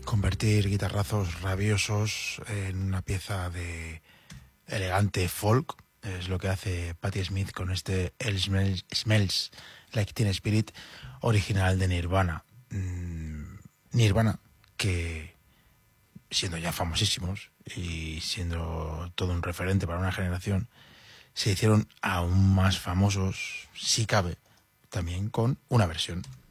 convertir guitarrazos rabiosos en una pieza de elegante folk. Es lo que hace Patti Smith con este El Smells Like Teen Spirit, original de Nirvana. Nirvana, que siendo ya famosísimos y siendo todo un referente para una generación, se hicieron aún más famosos, si cabe, también con una versión